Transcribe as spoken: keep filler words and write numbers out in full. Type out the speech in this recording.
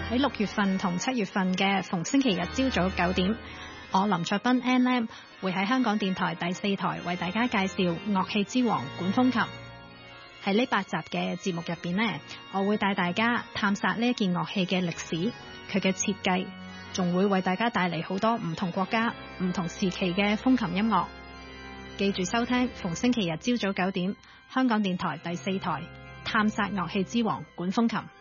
喺六月份同七月份嘅逢星期日朝早九點，我林卓斌 N M 會喺香港電台第四台為大家介紹樂器之王管風琴。喺呢八集嘅節目入邊呢，我會帶大家探索呢一件樂器嘅歷史，佢嘅設計，仲會為大家帶嚟好多唔同國家、唔同時期嘅風琴音樂。記住收聽逢星期日朝早九點，香港電台第四台探索樂器之王管風琴。